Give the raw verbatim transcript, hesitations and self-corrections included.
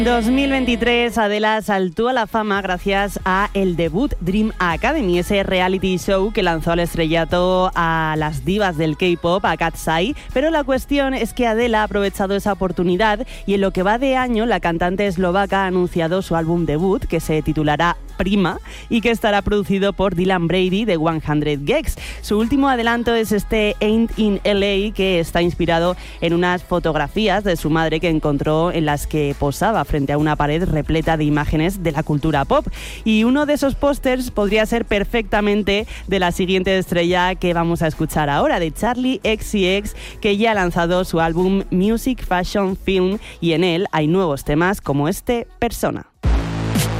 dos mil veintitrés, Adele saltó a la fama gracias a el debut Dream Academy, ese reality show que lanzó al estrellato a las divas del K-pop, a Cat's Eye. Pero la cuestión es que Adele ha aprovechado esa oportunidad y en lo que va de año, la cantante eslovaca ha anunciado su álbum debut, que se titulará Prima, y que estará producido por Dylan Brady de cien Gex. Su último adelanto es este Ain't in L A, que está inspirado en unas fotografías de su madre que encontró en las que posaba frente a una pared repleta de imágenes de la cultura pop. Y uno de esos pósters podría ser perfectamente de la siguiente estrella que vamos a escuchar ahora, de Charli X C X, que ya ha lanzado su álbum Music Fashion Film, y en él hay nuevos temas como este, Persona.